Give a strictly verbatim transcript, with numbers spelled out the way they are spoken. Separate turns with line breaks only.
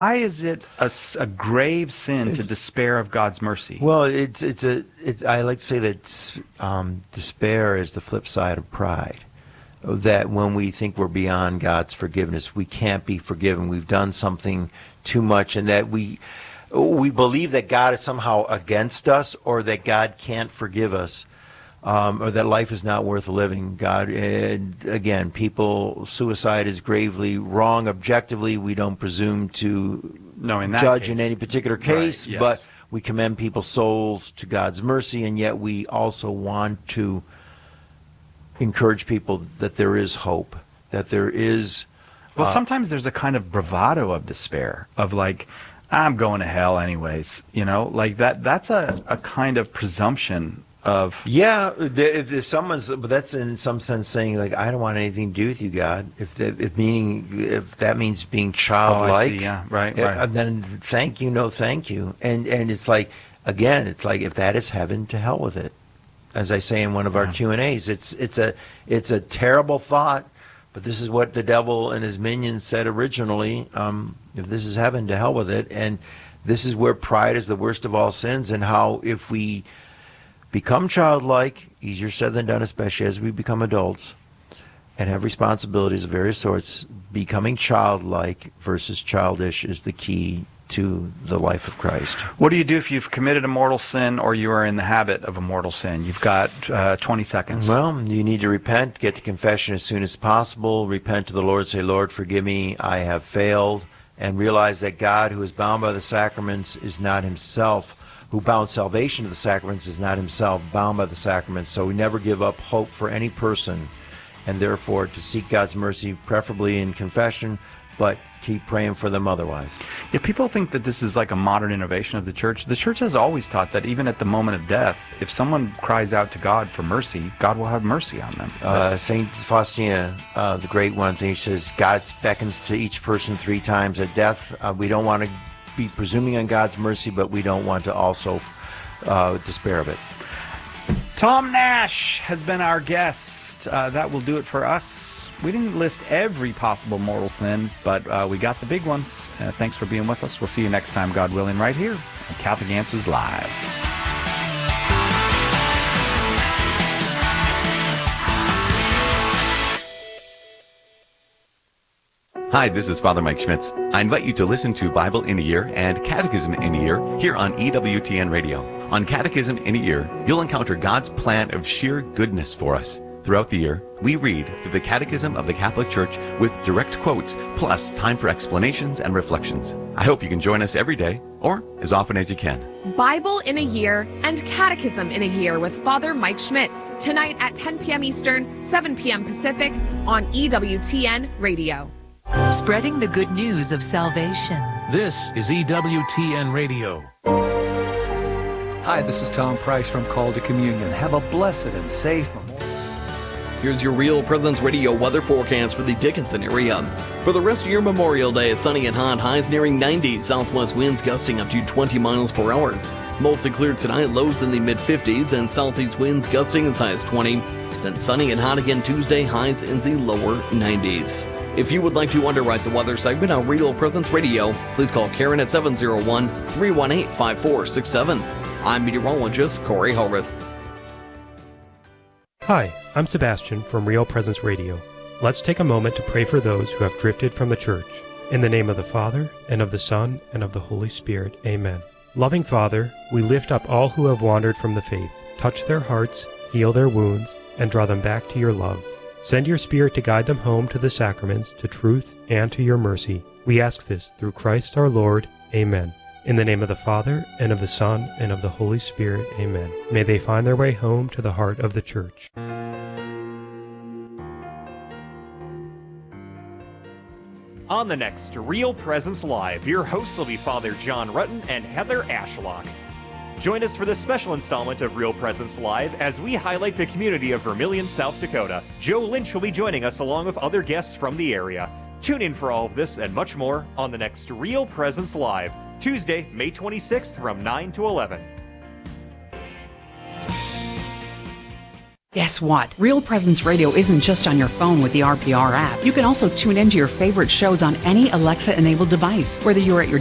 Why is it a, s- a grave sin to despair of God's mercy?
Well, it's it's a it's. I like to say that um, despair is the flip side of pride. That when we think we're beyond God's forgiveness, we can't be forgiven. We've done something too much, and that we we believe that God is somehow against us, or that God can't forgive us, um, or that life is not worth living. God, and again, people, suicide is gravely wrong objectively. We don't presume to
No, in that
judge
case.
in any particular case,
Right, yes.
but we commend people's souls to God's mercy, and yet we also want to encourage people that there is hope, that there is...
Well,
uh,
sometimes there's a kind of bravado of despair, of like, I'm going to hell anyways, you know? Like that. That's a, a kind of presumption of...
Yeah, if, if someone's... But that's in some sense saying, like, I don't want anything to do with you, God. If that, if meaning, if that means being childlike...
Oh, I see, yeah, right,
uh,
right.
Then thank you, no thank you. And, and it's like, again, it's like, if that is heaven, to hell with it. As I say in one of our
Yeah.
Q and A's, it's it's a it's a terrible thought, but this is what the devil and his minions said originally. Um, if this is heaven, to hell with it. And this is where pride is the worst of all sins, and how if we become childlike, easier said than done, especially as we become adults and have responsibilities of various sorts, becoming childlike versus childish is the key to the life of Christ.
What do you do if you've committed a mortal sin or you are in the habit of a mortal sin? You've got uh, twenty seconds.
Well, you need to repent, get to confession as soon as possible, repent to the Lord, say, Lord, forgive me, I have failed, and realize that God, who is bound by the sacraments, is not himself, who bound salvation to the sacraments is not himself bound by the sacraments. So we never give up hope for any person, and therefore to seek God's mercy, preferably in confession, but keep praying for them otherwise.
Yeah, people think that this is like a modern innovation of the church. The church has always taught that even at the moment of death, if someone cries out to God for mercy, God will have mercy on them.
Uh, Saint Faustina, uh, the great one, thing, she says, God beckons to each person three times at death. Uh, we don't want to be presuming on God's mercy, but we don't want to also uh, despair of it.
Tom Nash has been our guest. Uh, that will do it for us. We didn't list every possible mortal sin, but uh, we got the big ones. Uh, thanks for being with us. We'll see you next time, God willing, right here on Catholic Answers Live.
Hi, this is Father Mike Schmitz. I invite you to listen to Bible in a Year and Catechism in a Year here on E W T N Radio. On Catechism in a Year, you'll encounter God's plan of sheer goodness for us. Throughout the year, we read through the Catechism of the Catholic Church with direct quotes, plus time for explanations and reflections. I hope you can join us every day, or as often as you can.
Bible in a Year and Catechism in a Year with Father Mike Schmitz, tonight at ten p.m. Eastern, seven p.m. Pacific on E W T N Radio.
Spreading the good news of salvation.
This is E W T N Radio.
Hi, this is Tom Price from Call to Communion. Have a blessed and safe Memorial.
Here's your Real Presence Radio weather forecast for the Dickinson area. For the rest of your Memorial Day, sunny and hot, highs nearing ninety, southwest winds gusting up to twenty miles per hour. Mostly clear tonight, lows in the mid fifties, and southeast winds gusting as high as twenty. Then sunny and hot again Tuesday, highs in the lower nineties. If you would like to underwrite the weather segment on Real Presence Radio, please call Karen at seven oh one, three one eight, five four six seven. I'm meteorologist Corey Horvath.
Hi, I'm Sebastian from Real Presence Radio. Let's take a moment to pray for those who have drifted from the church. In the name of the Father, and of the Son, and of the Holy Spirit. Amen. Loving Father, we lift up all who have wandered from the faith. Touch their hearts, heal their wounds, and draw them back to your love. Send your Spirit to guide them home to the sacraments, to truth, and to your mercy. We ask this through Christ our Lord. Amen. In the name of the Father, and of the Son, and of the Holy Spirit. Amen. May they find their way home to the heart of the Church.
On the next Real Presence Live, your hosts will be Father John Rutten and Heather Ashlock. Join us for this special installment of Real Presence Live as we highlight the community of Vermilion, South Dakota. Joe Lynch will be joining us along with other guests from the area. Tune in for all of this and much more on the next Real Presence Live, Tuesday, May twenty-sixth from nine to eleven.
Guess what? Real Presence Radio isn't just on your phone with the R P R app. You can also tune into your favorite shows on any Alexa-enabled device, whether you're at your